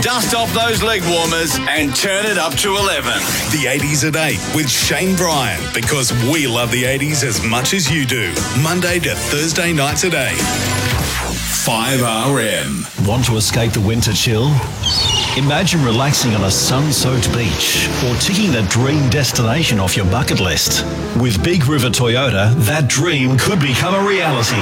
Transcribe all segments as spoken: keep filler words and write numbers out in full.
Dust off those leg warmers and turn it up to eleven. The eighties at eight with Shane Bryan, because we love the eighties as much as you do. Monday to Thursday nights at eight. five R M. Want to escape the winter chill? Imagine relaxing on a sun-soaked beach or ticking that dream destination off your bucket list. With Big River Toyota, that dream could become a reality.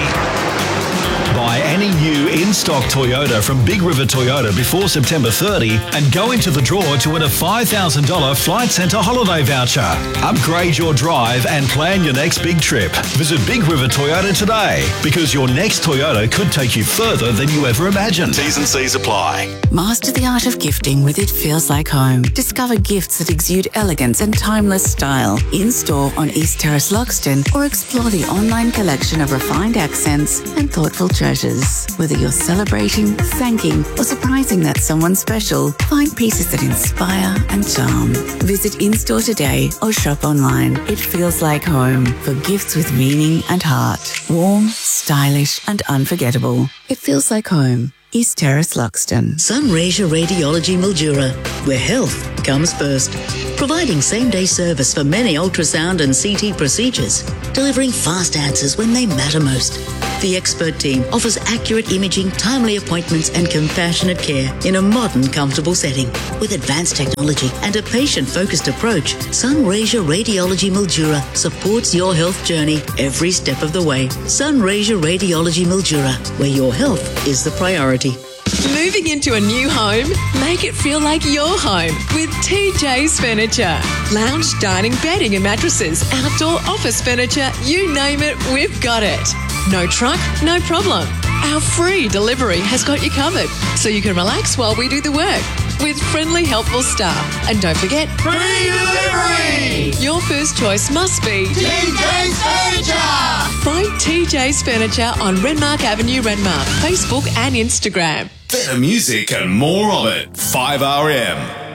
Buy any new in-stock Toyota from Big River Toyota before September thirtieth and go into the draw to win a five thousand dollars Flight Centre holiday voucher. Upgrade your drive and plan your next big trip. Visit Big River Toyota today, because your next Toyota could take you further than you ever imagined. T's and C's apply. Master the art of gifting with It Feels Like Home. Discover gifts that exude elegance and timeless style in-store on East Terrace, Loxton, or explore the online collection of refined accents and thoughtful treasures. Whether you're celebrating, thanking, or surprising that someone special, find pieces that inspire and charm. Visit in-store today or shop online. It Feels Like Home, for gifts with meaning and heart. Warm, stylish, and unforgettable. It Feels Like Home. East Terrace, Loxton. Sunraysia Radiology Mildura, where health comes first. Providing same-day service for many ultrasound and C T procedures, delivering fast answers when they matter most. The expert team offers accurate imaging, timely appointments and compassionate care in a modern, comfortable setting. With advanced technology and a patient-focused approach, Sunraysia Radiology Mildura supports your health journey every step of the way. Sunraysia Radiology Mildura, where your health is the priority. Moving into a new home? Make it feel like your home with T J's Furniture. Lounge, dining, bedding and mattresses, outdoor office furniture, you name it, we've got it. No truck, no problem. Our free delivery has got you covered, so you can relax while we do the work. With friendly, helpful staff. And don't forget, Free delivery! Your first choice must be T J's Furniture! Find T J's Furniture on Renmark Avenue, Renmark, Facebook and Instagram. Better music and more of it. five R M.